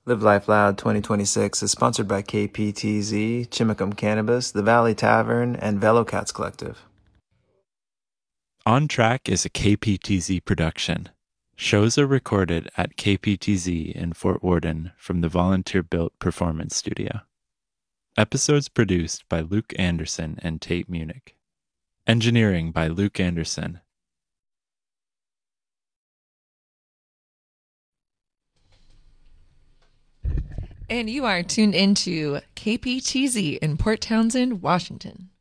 Live Life Loud 2026 is sponsored by KPTZ, Chimicum Cannabis, The Valley Tavern, and VeloCats Collective. On Track is a KPTZ production. Shows are recorded at KPTZ in Fort Worden from the volunteer-built performance studio. Episodes produced by Luke Anderson and Tate Munich. Engineering by Luke Anderson. And you are tuned into KPTZ in Port Townsend, Washington.